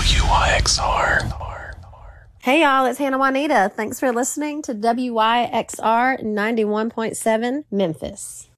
WYXR. Hey y'all, it's Hannah Juanita. Thanks for listening to WYXR 91.7 Memphis.